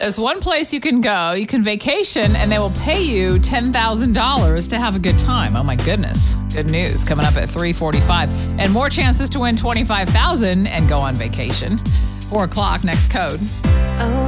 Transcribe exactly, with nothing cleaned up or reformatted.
There's one place you can go. You can vacation, and they will pay you ten thousand dollars to have a good time. Oh, my goodness. Good news coming up at three forty-five. And more chances to win twenty-five thousand dollars and go on vacation. four o'clock, next code.